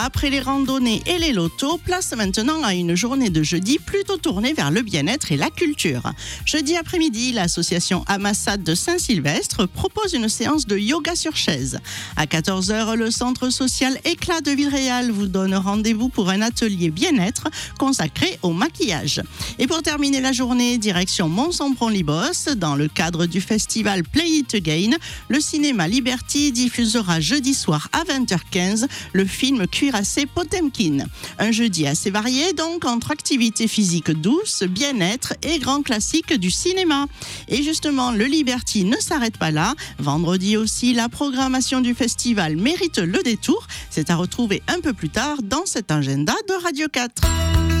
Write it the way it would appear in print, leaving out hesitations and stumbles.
Après les randonnées et les lotos, place maintenant à une journée de jeudi plutôt tournée vers le bien-être et la culture. Jeudi après-midi, l'association Amassade de Saint-Sylvestre propose une séance de yoga sur chaise. À 14h, le centre social Éclat de Villeréal vous donne rendez-vous pour un atelier bien-être consacré au maquillage. Et pour terminer la journée, direction Mont-Sampron-Libos, dans le cadre du festival Play It Again, le cinéma Liberty diffusera jeudi soir à 20h15 le film Cuirassé Potemkin. Un jeudi assez varié donc entre activités physiques douces, bien-être et grands classiques du cinéma. Et justement, le Liberty ne s'arrête pas là. Vendredi aussi, la programmation du festival mérite le détour. C'est à retrouver un peu plus tard dans cet agenda de Radio 4.